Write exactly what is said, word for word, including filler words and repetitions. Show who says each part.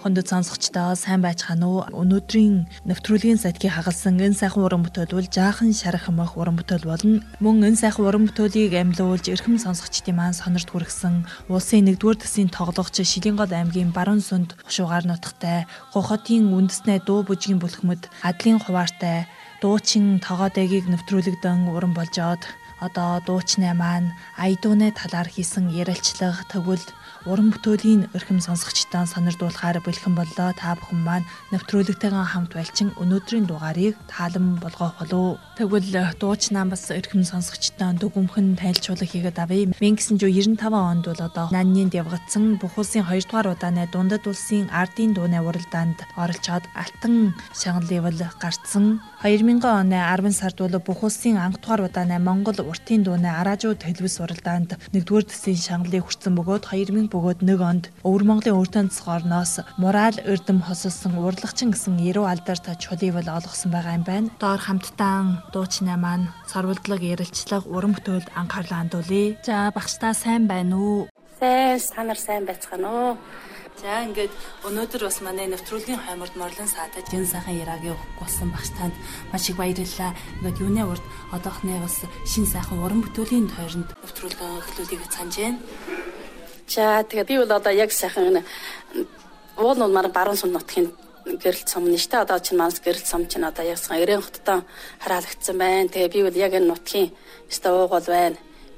Speaker 1: Хондод сонсогчдоо сайн байцгаана уу? Өнөөдрийн нэвтрүүлгийн сайтыг хагалсан энэ сайхан уран бүтээл бол жаахан шарахмах уран бүтээл болно. Мөн энэ сайхан уран бүтээлийг амьлуулж эрхэм сонсогчдын маань сонирт хүргэсэн улсын нэгдүгээр төсвийн тоглогч Шилэнгол аймгийн Баруун Сүнд хушуугаар нутагтай Гохотын үндэснээ дуу бүжгийн бүлхмэд Адлын хуваартай дуучин тогоодэгийг нэвтрүүлэгдэн уран болжоод одоо дуучнаа маань Айдууны талаар хийсэн ярилцлага тэгвэл уран бүтээлийн эрхэм сонсогчдоо сонирдуулахаар бэлхэн боллоо. Та бүхэн маань нэвтрүүлэгтэйгээ хамт байлчин өнөөдрийн дугаарыг таалан болгох болов. Тэгвэл дуучнаа бас эрхэм сонсогчдоо дүгүмхэн танилцуулга хийгээд авъя. мен гэсэн жоо девяносто пять онд бол одоо Наннин дэвгацсан бүх улсын хоёр дугаар удааны дундад улсын ардын дууны уралдаанд оролцоод алтан шагналыг гарцсан. хоёр мянган оны арван сард бол бүх улсын анх дугаар удааны Монгол уртын дууны Араажуу телевиз уралдаанд нэгдүгээр төсвийн шагналыг хүртсэн бөгөөд хоёр мянга бөгөөд нэг онд Өвөр Монголын өртөнд цогорноос Мурал Эрдэм хосолсон урлагчин гэсэн яруу алдарт чулыг олгосон байгаа юм байна. Доор хамтдаа дуучнаа маань сорволдлог ярилцлага уран бүтээлд анхаарлаа хандуулъя. За багштай сайн байна уу?
Speaker 2: Сайн, та нар сайн байцгаана уу?
Speaker 1: За ингээд өнөөдөр бас манай нэвтрүүлгийн хаймард морлон саатаж энэ сайхан яриагийн өгсөн багш танд маш их баярлалаа. Ингээд юуны урд одоохны бас шин сайхан уран бүтээлийн тойронд нэвтрүүлгээ эхлүүлэхийг санаж байна.
Speaker 2: За тэгээ би бол одоо яг сайхан уул нь маань Баруун Сүнд нутгийн гэрэл цом нь штэ одоо чинь манас гэрэл цом чинь одоо яг сайхан Ирээн хоттой хараалагдсан байна. Тэгээ би бол яг энэ нутгийн өстө уугуул байна.